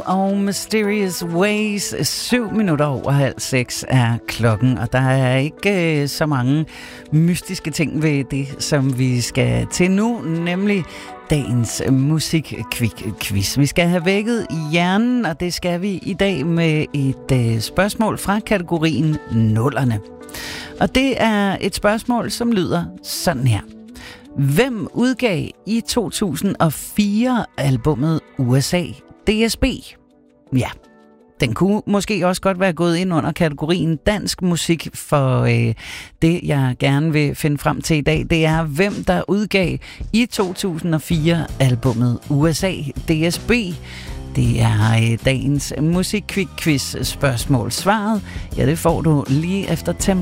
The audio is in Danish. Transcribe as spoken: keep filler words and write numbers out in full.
og Mysterious Ways. Syv minutter over halv seks er klokken, og der er ikke øh, så mange mystiske ting ved det, som vi skal til nu, nemlig dagens musik-quiz. Vi skal have vækket hjernen, og det skal vi i dag med et øh, spørgsmål fra kategorien nullerne. Og det er et spørgsmål, som lyder sådan her. Hvem udgav i to tusind og fire albummet U S A D S B? Ja, den kunne måske også godt være gået ind under kategorien dansk musik, for øh, det, jeg gerne vil finde frem til i dag, det er, hvem der udgav i to tusind og fire albummet U S A D S B. Det er øh, dagens musik-quiz spørgsmål. Svaret, ja, det får du lige efter temp.